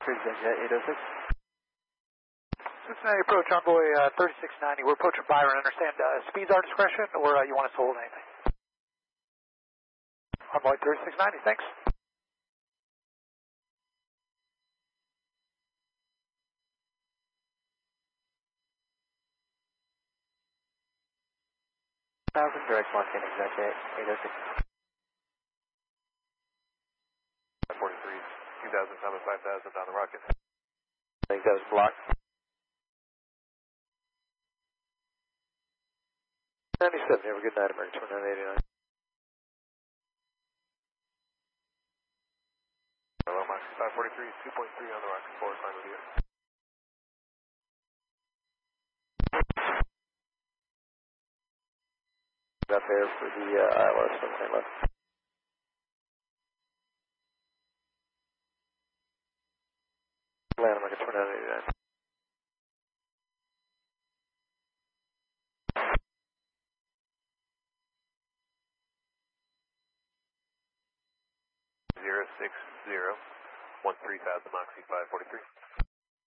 Jet 806. Cincinnati approach envoy 3690. We're approaching Byron. Understand speed's our discretion, or you want us to hold anything? Envoy 3690, thanks. Direct launch in Jet 806. 43, 2000, Thomas 5000 down the rocket. I think that was blocked. 97, have a good night, American 2989. Hello, Mike. 543, 2.3 on the rocket, forward climb with you. Up there for the ILS, something left. Land American 2989. Zero 6 0 13,000 Moxie 543.